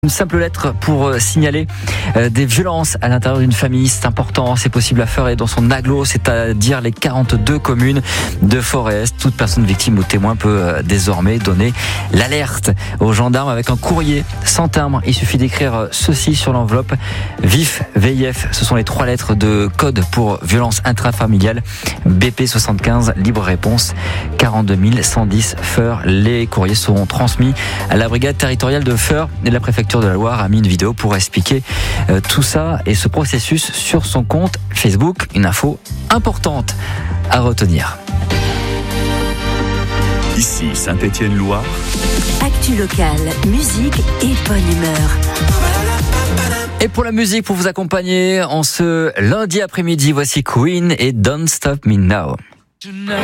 Une simple lettre pour signaler des violences à l'intérieur d'une famille, c'est important, c'est possible à Feur et dans son agglo, c'est-à-dire les 42 communes de Forest. Toute personne victime ou témoin peut désormais donner l'alerte aux gendarmes avec un courrier sans timbre. Il suffit d'écrire ceci sur l'enveloppe: VIF, VIF, ce sont les 3 lettres de code pour violence intrafamiliale. BP 75, libre réponse 42 110 Feur. Les courriers seront transmis à la brigade territoriale de Feur et la préfecture de la Loire a mis une vidéo pour expliquer tout ça et ce processus sur son compte Facebook. Une info importante à retenir. Ici Saint-Étienne-Loire. Actu locale, musique et bonne humeur. Et pour la musique, pour vous accompagner en ce lundi après-midi, voici Queen et Don't Stop Me Now.